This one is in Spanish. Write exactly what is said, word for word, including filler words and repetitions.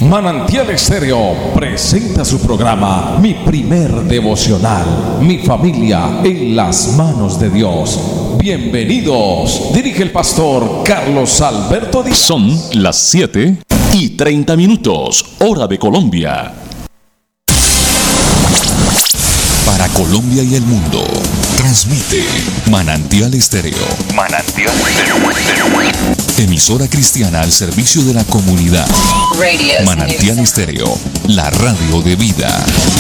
Manantial Estéreo presenta su programa Mi Primer Devocional, Mi Familia en las Manos de Dios. Bienvenidos, dirige el pastor Carlos Alberto Díaz. Son las siete y treinta minutos, hora de Colombia. Para Colombia y el mundo, transmite Manantial Estéreo. Manantial Estéreo. Emisora cristiana al servicio de la comunidad. Radio Manantial Estéreo, la radio de vida.